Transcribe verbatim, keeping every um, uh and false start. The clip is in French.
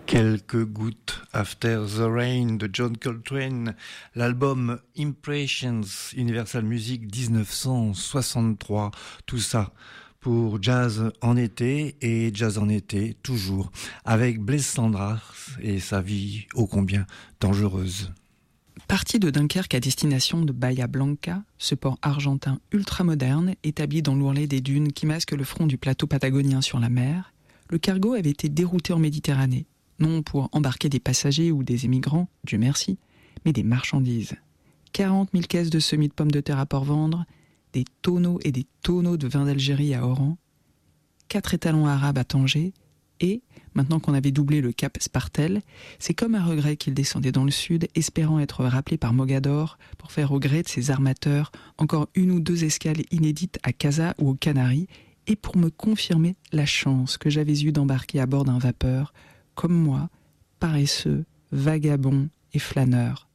Quelques gouttes After the Rain de John Coltrane, l'album Impressions, Universal Music dix-neuf cent soixante-trois, tout ça pour Jazz en été et Jazz en été toujours, avec Blaise Cendrars et sa vie ô combien dangereuse. Parti de Dunkerque à destination de Bahia Blanca, ce port argentin ultramoderne, établi dans l'ourlet des dunes qui masquent le front du plateau patagonien sur la mer, le cargo avait été dérouté en Méditerranée, non pour embarquer des passagers ou des émigrants, Dieu merci, mais des marchandises. quarante mille caisses de semis de pommes de terre à Port-Vendre, des tonneaux et des tonneaux de vin d'Algérie à Oran, quatre étalons arabes à Tanger, et, maintenant qu'on avait doublé le cap Spartel, c'est comme un regret qu'il descendait dans le sud, espérant être rappelé par Mogador pour faire au gré de ses armateurs encore une ou deux escales inédites à Casa ou aux Canaries, et pour me confirmer la chance que j'avais eue d'embarquer à bord d'un vapeur, comme moi, paresseux, vagabond et flâneur,